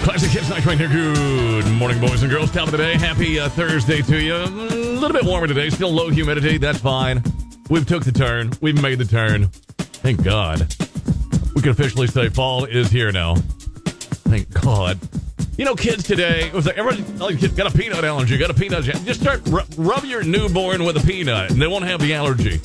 Classic Hits Night right here. Good morning, boys and girls. Top of the day. Happy Thursday to you. A little bit warmer today. Still low humidity. That's fine. We've took the turn. We've made the turn. Thank God. We can officially say fall is here now. Thank God. You know, kids today, it was like, everybody got a peanut allergy, got a peanut allergy. Just start, rub your newborn with a peanut, and they won't have the allergy.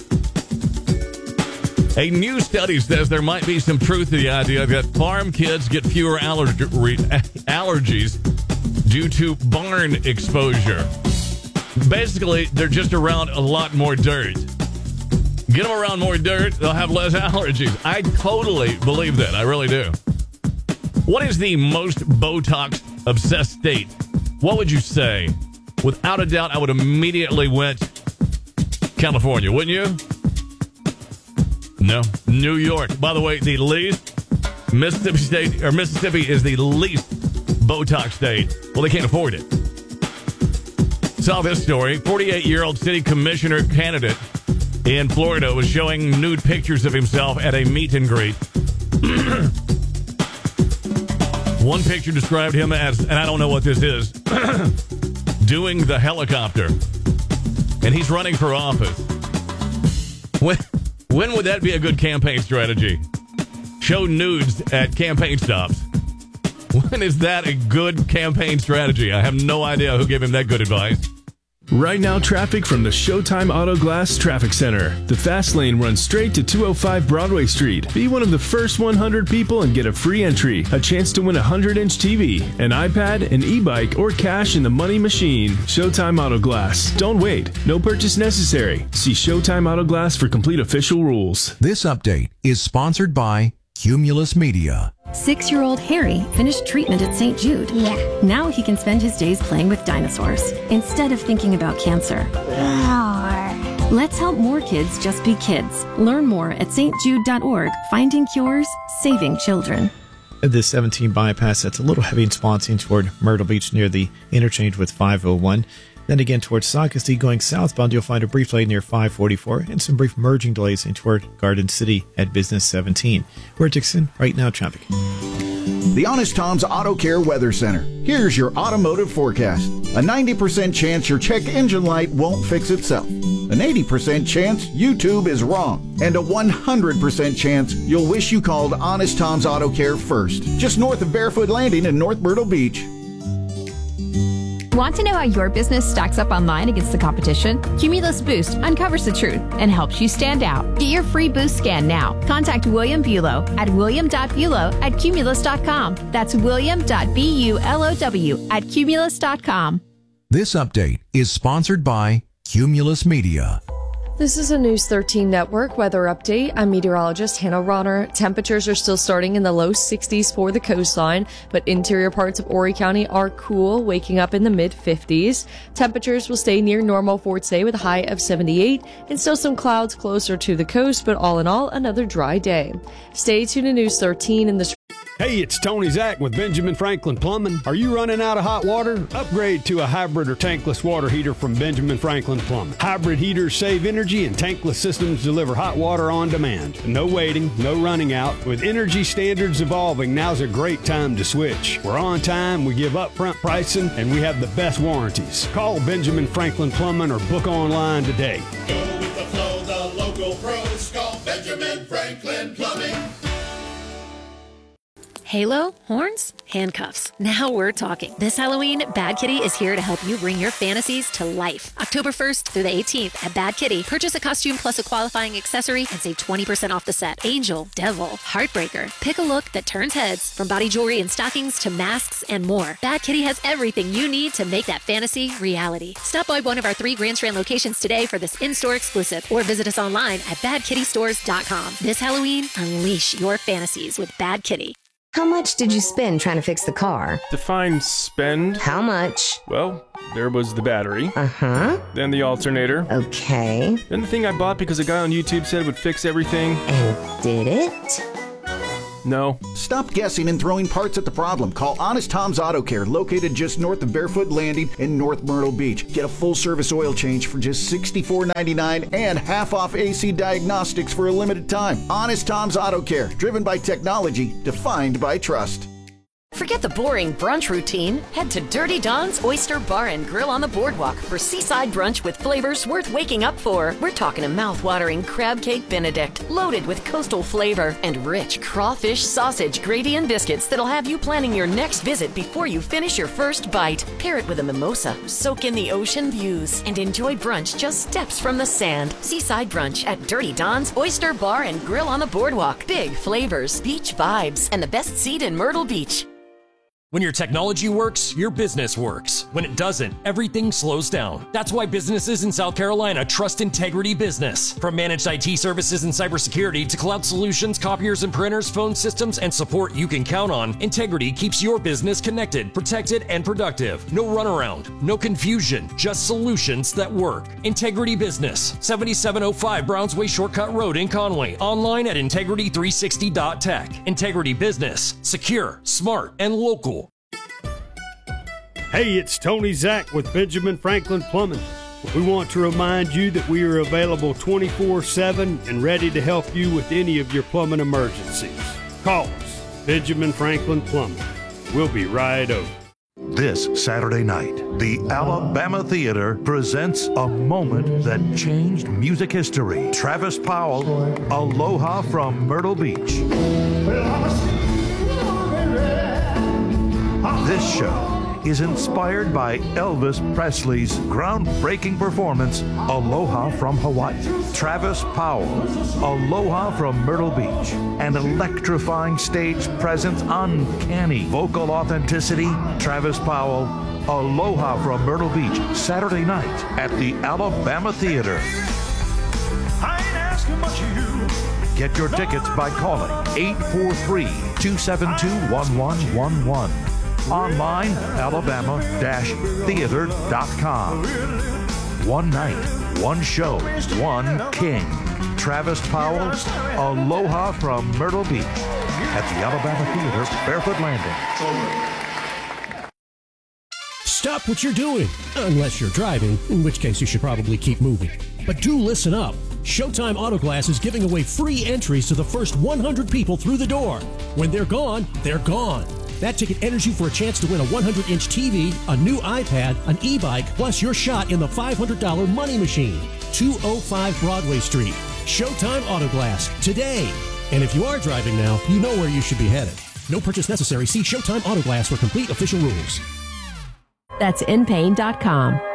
A new study says there might be some truth to the idea that farm kids get fewer allergies due to barn exposure. Basically, they're just around a lot more dirt. Get them around more dirt, they'll have less allergies. I totally believe that. I really do. What is the most Botox-obsessed state? What would you say? Without a doubt, I would immediately went California, wouldn't you? No. New York. By the way, the least Mississippi is the least Botox state. Well, they can't afford it. Saw this story. 48-year-old city commissioner candidate in Florida was showing nude pictures of himself at a meet and greet. One picture described him as, and I don't know what this is, doing the helicopter. And he's running for office. When would that be a good campaign strategy? Show nudes at campaign stops. When is that a good campaign strategy? I have no idea who gave him that good advice. Right now, traffic from the Showtime Auto Glass Traffic Center. The fast lane runs straight to 205 Broadway Street. Be one of the first 100 people and get a free entry, a chance to win a 100-inch TV, an iPad, an e-bike, or cash in the money machine. Showtime Auto Glass. Don't wait. No purchase necessary. See Showtime Auto Glass for complete official rules. This update is sponsored by Cumulus Media. 6-year-old Harry finished treatment at St. Jude. Yeah. Now he can spend his days playing with dinosaurs instead of thinking about cancer. Let's help more kids just be kids. Learn more at stjude.org. Finding cures, saving children. The 17 bypass, that's a little heavy in sponsing toward Myrtle Beach near the interchange with 501. Then again towards Socastee going southbound, you'll find a brief delay near 544 and some brief merging delays in toward Garden City at Business 17. We're at Dixon, right now traffic. The Honest Tom's Auto Care Weather Center. Here's your automotive forecast. A 90% chance your check engine light won't fix itself. An 80% chance YouTube is wrong. And a 100% chance you'll wish you called Honest Tom's Auto Care first. Just north of Barefoot Landing in North Myrtle Beach. Want to know how your business stacks up online against the competition? Cumulus Boost uncovers the truth and helps you stand out. Get your free Boost scan now. Contact William Bulow at william.bulow@cumulus.com. That's william.bulow@cumulus.com. This update is sponsored by Cumulus Media. This is a News 13 Network weather update. I'm meteorologist Hannah Ronner. Temperatures are still starting in the low 60s for the coastline, but interior parts of Horry County are cool, waking up in the mid-50s. Temperatures will stay near normal for today with a high of 78 and still some clouds closer to the coast, but all in all, another dry day. Stay tuned to News 13 in the... Hey, it's Tony Zach with Benjamin Franklin Plumbing. Are you running out of hot water? Upgrade to a hybrid or tankless water heater from Benjamin Franklin Plumbing. Hybrid heaters save energy and tankless systems deliver hot water on demand. No waiting, no running out. With energy standards evolving, now's a great time to switch. We're on time, we give upfront pricing, and we have the best warranties. Call Benjamin Franklin Plumbing or book online today. Go with the flow, the local pros. Call Benjamin Franklin Plumbing. Halo, horns, handcuffs. Now we're talking. This Halloween, Bad Kitty is here to help you bring your fantasies to life. October 1st through the 18th at Bad Kitty, purchase a costume plus a qualifying accessory and save 20% off the set. Angel, devil, heartbreaker. Pick a look that turns heads, from body jewelry and stockings to masks and more. Bad Kitty has everything you need to make that fantasy reality. Stop by one of our 3 Grand Strand locations today for this in-store exclusive, or visit us online at badkittystores.com. This Halloween, unleash your fantasies with Bad Kitty. How much did you spend trying to fix the car? Define spend. How much? Well, there was the battery. Uh-huh. Then the alternator. Okay. Then the thing I bought because a guy on YouTube said it would fix everything. And did it? No. Stop guessing and throwing parts at the problem. Call Honest Tom's Auto Care, located just north of Barefoot Landing in North Myrtle Beach. Get a full-service oil change for just $64.99 and half-off AC diagnostics for a limited time. Honest Tom's Auto Care, driven by technology, defined by trust. Forget the boring brunch routine. Head to Dirty Don's Oyster Bar and Grill on the Boardwalk for seaside brunch with flavors worth waking up for. We're talking a mouth-watering crab cake Benedict, loaded with coastal flavor, and rich crawfish sausage gravy and biscuits that'll have you planning your next visit before you finish your first bite. Pair it with a mimosa, soak in the ocean views, and enjoy brunch just steps from the sand. Seaside brunch at Dirty Don's Oyster Bar and Grill on the Boardwalk. Big flavors, beach vibes, and the best seat in Myrtle Beach. When your technology works, your business works. When it doesn't, everything slows down. That's why businesses in South Carolina trust Integrity Business. From managed IT services and cybersecurity to cloud solutions, copiers and printers, phone systems, and support you can count on, Integrity keeps your business connected, protected, and productive. No runaround, no confusion, just solutions that work. Integrity Business, 7705 Browns Way Shortcut Road in Conway. Online at integrity360.tech. Integrity Business, secure, smart, and local. Hey, it's Tony Zach with Benjamin Franklin Plumbing. We want to remind you that we are available 24/7 and ready to help you with any of your plumbing emergencies. Call us, Benjamin Franklin Plumbing. We'll be right over. This Saturday night, the Alabama Theater presents a moment that changed music history. Travis Powell, Aloha from Myrtle Beach. This show is inspired by Elvis Presley's groundbreaking performance, Aloha from Hawaii. Travis Powell, Aloha from Myrtle Beach. An electrifying stage presence, uncanny vocal authenticity. Travis Powell, Aloha from Myrtle Beach, Saturday night at the Alabama Theater. I ain't asking much of you. Get your tickets by calling 843-272-1111. Online, alabama-theater.com. One night, one show, one king. Travis Powell, Aloha from Myrtle Beach at the Alabama Theater, Barefoot Landing. Stop what you're doing, unless you're driving, in which case you should probably keep moving. But do listen up. Showtime Auto Glass is giving away free entries to the first 100 people through the door. When they're gone, they're gone. That ticket enters you for a chance to win a 100-inch TV, a new iPad, an e-bike, plus your shot in the $500 money machine. 205 Broadway Street. Showtime Auto Glass, today. And if you are driving now, you know where you should be headed. No purchase necessary. See Showtime Auto Glass for complete official rules. That's inpain.com.